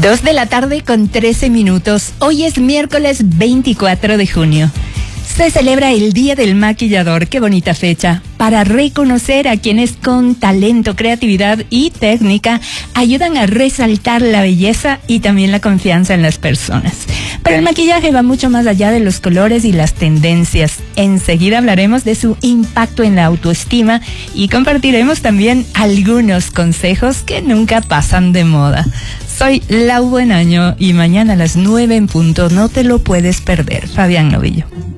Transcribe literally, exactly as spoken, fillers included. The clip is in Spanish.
Dos de la tarde con trece minutos. Hoy es miércoles veinticuatro de junio. Se celebra el Día del Maquillador. Qué bonita fecha para reconocer a quienes con talento, creatividad y técnica ayudan a resaltar la belleza y también la confianza en las personas. Pero el maquillaje va mucho más allá de los colores y las tendencias. Enseguida hablaremos de su impacto en la autoestima y compartiremos también algunos consejos que nunca pasan de moda. Soy Lau Buenaño y mañana a las nueve en punto no te lo puedes perder. Fabián Novillo.